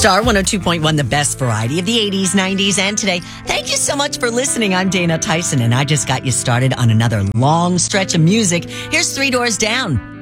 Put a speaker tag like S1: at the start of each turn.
S1: Star 102.1, the best variety of the 80s, 90s, and today. Thank you so much for listening. I'm Dana Tyson, and I just got you started on another long stretch of music. Here's Three Doors Down.